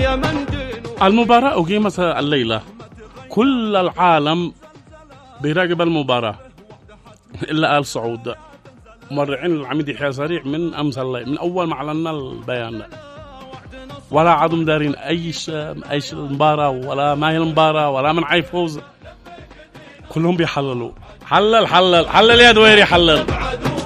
المباراة أقيمت الليلة، كل العالم بيراقب المباراة إلا آل سعود مرعين العميد يحيى سريع من أمس الليل، من أول ما أعلنا البيان ولا عدم دارين أيش المباراة ولا ما هي المباراة ولا من عاي فوز، كلهم بيحللوا. حلل يا دويري حلل.